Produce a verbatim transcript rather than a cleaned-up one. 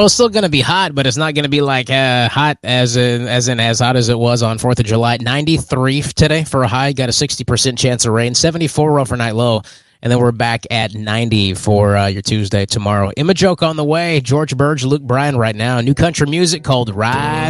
Well, it's still going to be hot, but it's not going to be like uh, hot as in, as in as hot as it was on fourth of July. ninety-three today for a high. Got a sixty percent chance of rain. seventy-four overnight low. And then we're back at ninety for uh, your Tuesday tomorrow. Imajoke on the way. George Burge, Luke Bryan right now. New country music called Ride.